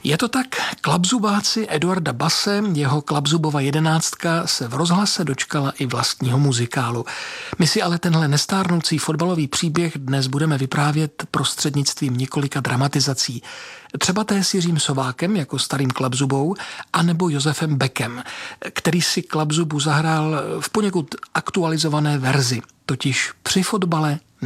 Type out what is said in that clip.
Je to tak, klapzubáci Eduarda Basse, jeho Klapzubova 11 se v rozhlase dočkala i vlastního muzikálu. My si ale tenhle nestárnoucí fotbalový příběh dnes budeme vyprávět prostřednictvím několika dramatizací. Třeba té s Jiřím Sovákem jako starým Klapzubou, anebo Josefem Beckem, který si Klapzubu zahrál v poněkud aktualizované verzi, totiž při fotbale